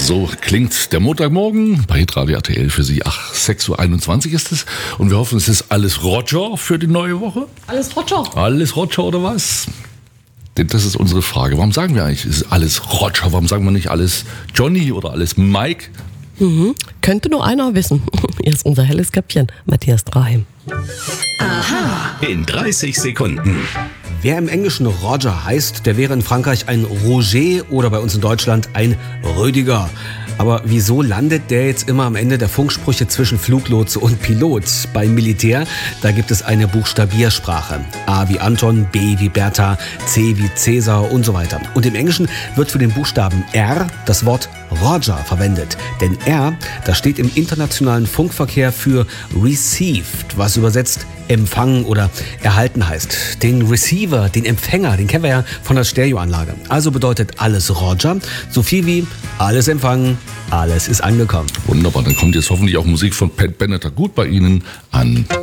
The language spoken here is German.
So klingt der Montagmorgen bei Hitradio RTL für Sie. 6:21 Uhr ist es. Und wir hoffen, es ist alles Roger für die neue Woche. Alles Roger. Alles Roger oder was? Denn das ist unsere Frage. Warum sagen wir eigentlich, es ist alles Roger? Warum sagen wir nicht alles Johnny oder alles Mike? Könnte nur einer wissen. Hier ist unser helles Köpfchen, Matthias Draheim. In 30 Sekunden. Wer im Englischen Roger heißt, der wäre in Frankreich ein Roger oder bei uns in Deutschland ein Rüdiger. Aber wieso landet der jetzt immer am Ende der Funksprüche zwischen Fluglotse und Pilot? Beim Militär, da gibt es eine Buchstabiersprache. A wie Anton, B wie Bertha, C wie Cäsar und so weiter. Und im Englischen wird für den Buchstaben R das Wort Roger verwendet. Denn R, das steht im internationalen Funkverkehr für received, was übersetzt empfangen oder erhalten heißt. Den Receiver, den Empfänger, den kennen wir ja von der Stereoanlage. Also bedeutet alles Roger so viel wie alles empfangen, alles ist angekommen. Wunderbar, dann kommt jetzt hoffentlich auch Musik von Pat Benatar gut bei Ihnen an.